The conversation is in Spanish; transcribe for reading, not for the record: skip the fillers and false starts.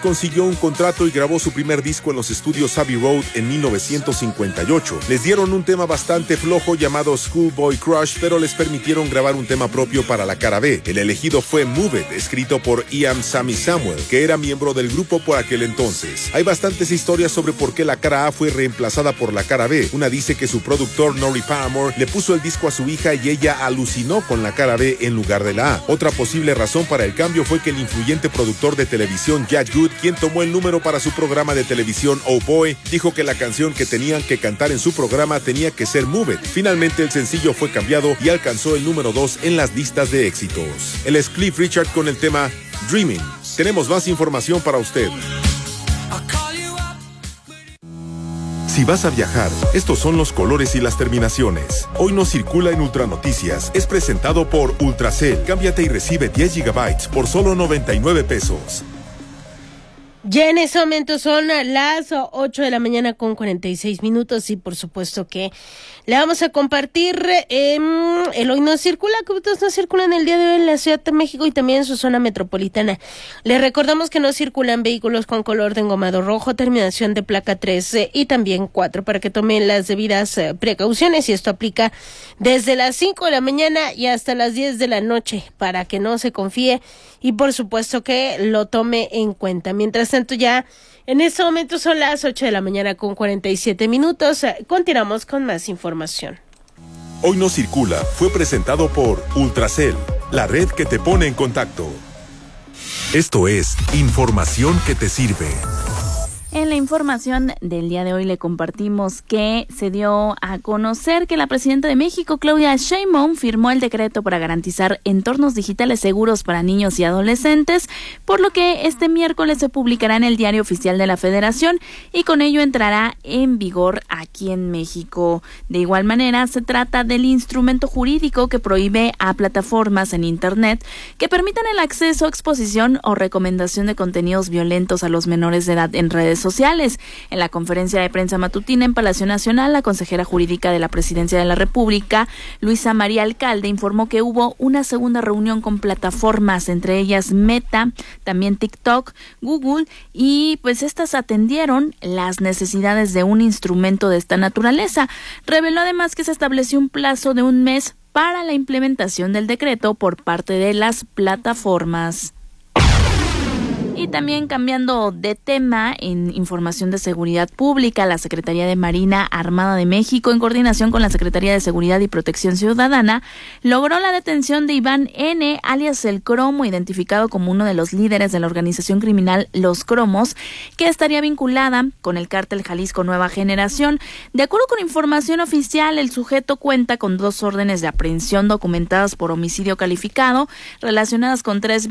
consiguió un contrato y grabó su primer disco en los estudios Abbey Road en 1958. Les dieron un tema bastante flojo llamado Schoolboy Crush, pero les permitieron grabar un tema propio para la cara B. El elegido fue Move It, escrito por Ian Sammy Samuel, que era miembro del grupo por aquel entonces. Hay bastantes historias sobre por qué la cara A fue reemplazada por la cara B. Una dice que su productor Norrie Paramore le puso el disco a su hija y ella alucinó con la cara B en lugar de la A. Otra posible razón para el cambio fue que el influyente productor de televisión Jack Good, quien tomó el número para su programa de televisión Oh Boy, dijo que la canción que tenían que cantar en su programa tenía que ser Move It. Finalmente el sencillo fue cambiado y alcanzó el número 2 en las listas de éxitos. Él es Cliff Richard con el tema Dreaming. Tenemos más información para usted. Si vas a viajar, estos son los colores y las terminaciones. Hoy no circula en Ultranoticias. Es presentado por Ultracel. Cámbiate y recibe 10 GB por solo 99 pesos. Ya en ese momento son las 8 de la mañana con 46 minutos y por supuesto que le vamos a compartir el Hoy No Circula, que autos no circulan el día de hoy en la Ciudad de México y también en su zona metropolitana. Les recordamos que no circulan vehículos con color de engomado rojo, terminación de placa 3 y también 4 para que tomen las debidas precauciones, y esto aplica desde las 5 de la mañana y hasta las 10 de la noche para que no se confíe y por supuesto que lo tome en cuenta. Mientras tanto, ya en este momento son las 8 de la mañana con 47 minutos. Continuamos con más información. Hoy No Circula fue presentado por Ultracel, la red que te pone en contacto. Esto es información que te sirve. En la información del día de hoy le compartimos que se dio a conocer que la presidenta de México, Claudia Sheinbaum, firmó el decreto para garantizar entornos digitales seguros para niños y adolescentes, por lo que este miércoles se publicará en el Diario Oficial de la Federación y con ello entrará en vigor aquí en México. De igual manera, se trata del instrumento jurídico que prohíbe a plataformas en Internet que permitan el acceso, exposición o recomendación de contenidos violentos a los menores de edad en redes sociales. En la conferencia de prensa matutina en Palacio Nacional, la consejera jurídica de la Presidencia de la República, Luisa María Alcalde, informó que hubo una segunda reunión con plataformas, entre ellas Meta, también TikTok, Google, y pues estas atendieron las necesidades de un instrumento de esta naturaleza. Reveló además que se estableció un plazo de un mes para la implementación del decreto por parte de las plataformas. Y también cambiando de tema, en información de seguridad pública, la Secretaría de Marina Armada de México, en coordinación con la Secretaría de Seguridad y Protección Ciudadana, logró la detención de Iván N., alias El Cromo, identificado como uno de los líderes de la organización criminal Los Cromos, que estaría vinculada con el cártel Jalisco Nueva Generación. De acuerdo con información oficial, el sujeto cuenta con 2 órdenes de aprehensión documentadas por homicidio calificado, relacionadas con 3